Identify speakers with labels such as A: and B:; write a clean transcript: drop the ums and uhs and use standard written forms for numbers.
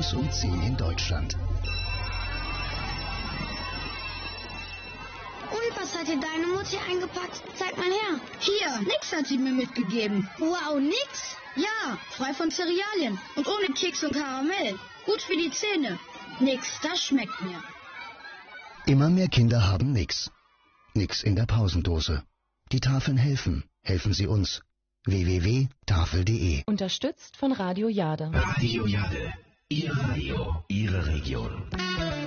A: 1 und 10 in Deutschland.
B: Und was hat dir deine Mutti eingepackt? Zeig mal her.
C: Hier, nix hat sie mir mitgegeben.
B: Wow, nix?
C: Ja, frei von Cerealien und ohne Keks und Karamell. Gut für die Zähne. Nix, das schmeckt mir.
A: Immer mehr Kinder haben nix. Nix in der Pausendose. Die Tafeln helfen. Helfen Sie uns. www.tafel.de.
D: Unterstützt von Radio Jade.
E: Radio Jade. Ihr Radio, Ihre Region.